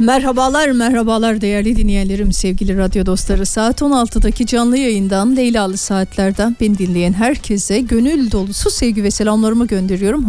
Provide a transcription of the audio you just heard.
Merhabalar değerli dinleyenlerim, sevgili radyo dostları. Saat 16'daki canlı yayından Leylalı Saatler'den beni dinleyen herkese gönül dolusu sevgi ve selamlarımı gönderiyorum.